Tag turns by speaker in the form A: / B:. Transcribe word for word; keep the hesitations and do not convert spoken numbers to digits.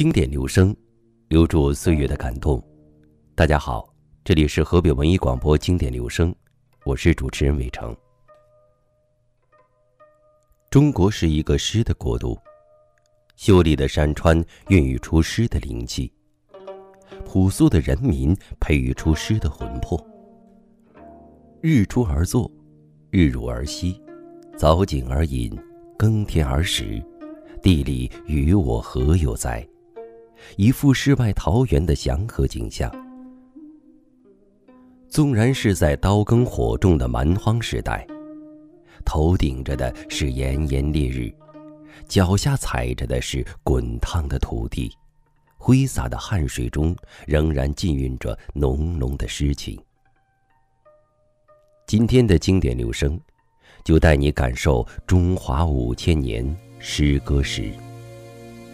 A: 经典留声，留住岁月的感动。大家好，这里是河北文艺广播经典留声，我是主持人伟成。中国是一个诗的国度，秀丽的山川孕育出诗的灵气，朴素的人民培育出诗的魂魄。日出而作，日入而息，早景而饮，耕田而食，地理与我何有哉？一副世外桃源的祥和景象。纵然是在刀耕火种的蛮荒时代，头顶着的是炎炎烈日，脚下踩着的是滚烫的土地，挥洒的汗水中仍然浸蕴着浓浓的诗情。今天的经典留声，就带你感受中华五千年诗歌史。